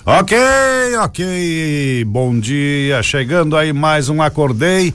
Ok. Bom dia. Chegando aí mais um Acordei.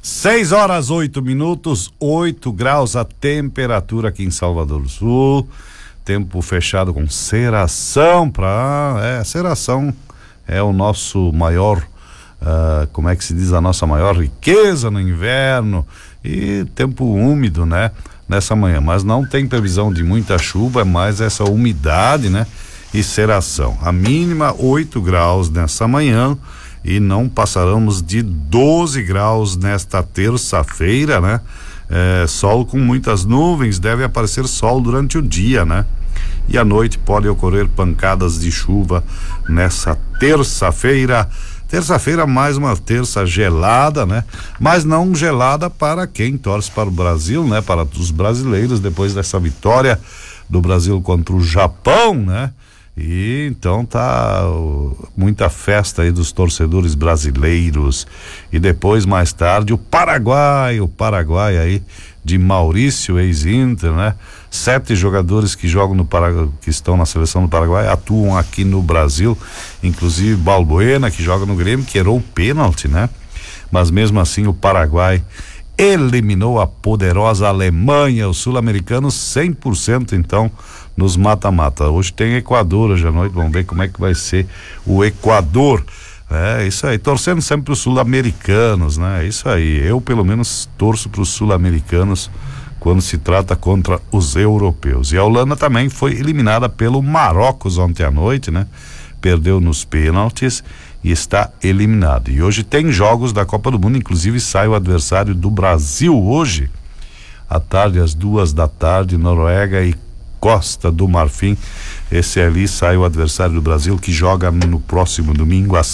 6h08, 8 graus a temperatura aqui em Salvador do Sul. Tempo fechado com cerração cerração é o nosso maior, como é que se diz, a nossa maior riqueza no inverno, e tempo úmido, né? Nessa manhã, mas não tem previsão de muita chuva, é mais essa umidade, né? E cerração. A mínima 8 graus nessa manhã e não passaremos de 12 graus nesta terça-feira, né? Sol com muitas nuvens, deve aparecer sol durante o dia, né? E à noite pode ocorrer pancadas de chuva nessa terça-feira. Terça-feira, mais uma terça gelada, né? Mas não gelada para quem torce para o Brasil, né? Para os brasileiros, depois dessa vitória do Brasil contra o Japão, né? E então tá muita festa aí dos torcedores brasileiros. E depois, mais tarde, o Paraguai aí de Maurício, ex-Inter, né? 7 jogadores que jogam no Paraguai, que estão na seleção do Paraguai, atuam aqui no Brasil, inclusive Balbuena, que joga no Grêmio, que errou o pênalti, né? Mas mesmo assim o Paraguai eliminou a poderosa Alemanha, os sul-americanos 100% então nos mata-mata. Hoje tem Equador hoje à noite, vamos ver como é que vai ser o Equador. Isso aí, torcendo sempre para os sul-americanos, né? Isso aí, eu pelo menos torço para os sul-americanos quando se trata contra os europeus. E a Holanda também foi eliminada pelo Marrocos ontem à noite, né? Perdeu nos pênaltis e está eliminado. E hoje tem jogos da Copa do Mundo, inclusive sai o adversário do Brasil hoje, à tarde, às 2h, Noruega e Costa do Marfim. Esse ali sai o adversário do Brasil, que joga no próximo domingo às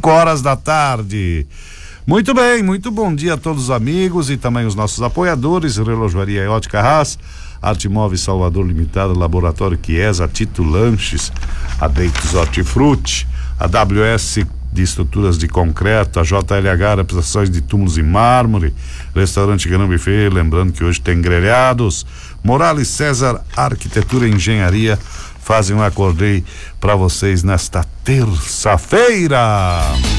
5h. Muito bem, muito bom dia a todos os amigos e também os nossos apoiadores: Relojoaria e Ótica Haas, Arte Móveis Salvador Limitada, Laboratório Chiesa, Tito Lanches, Adeitos Hortifruti, a WS de estruturas de concreto, a JLH, representações de túmulos em mármore, Restaurante Grão Buffet, lembrando que hoje tem grelhados, Morales César Arquitetura e Engenharia fazem um acordei para vocês nesta terça-feira.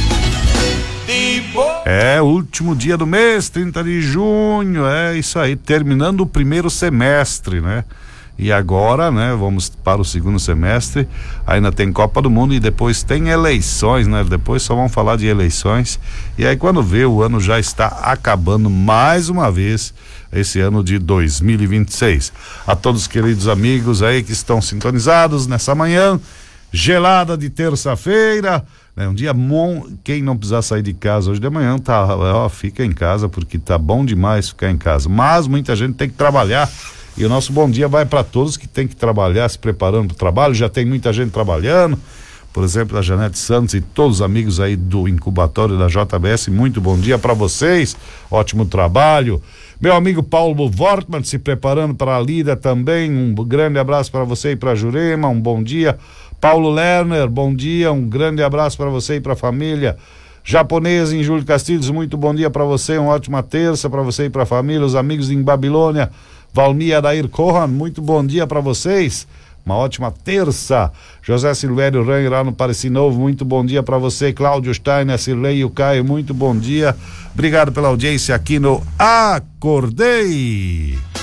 Último dia do mês, 30 de junho, isso aí, terminando o primeiro semestre, né? E agora, né, vamos para o segundo semestre, ainda tem Copa do Mundo e depois tem eleições, né? Depois só vamos falar de eleições, e aí quando vê, o ano já está acabando mais uma vez, esse ano de 2026. A todos os queridos amigos aí que estão sintonizados nessa manhã gelada de terça-feira, né? Um dia bom, quem não precisar sair de casa hoje de manhã, fica em casa, porque tá bom demais ficar em casa, mas muita gente tem que trabalhar. E o nosso bom dia vai para todos que tem que trabalhar, se preparando para o trabalho. Já tem muita gente trabalhando, por exemplo, a Janete Santos e todos os amigos aí do incubatório da JBS. Muito bom dia para vocês, ótimo trabalho. Meu amigo Paulo Wortmann se preparando para a lida também, um grande abraço para você e para a Jurema, um bom dia. Paulo Lerner, bom dia, um grande abraço para você e para a família. Japonês em Júlio Castilhos, muito bom dia para você, uma ótima terça para você e para a família. Os amigos em Babilônia, Valmir Adair Corran, muito bom dia para vocês, uma ótima terça. José Silvério Ranho lá no Pareci Novo, muito bom dia para você. Cláudio Steiner, Cirlei e o Caio, muito bom dia. Obrigado pela audiência aqui no Acordei.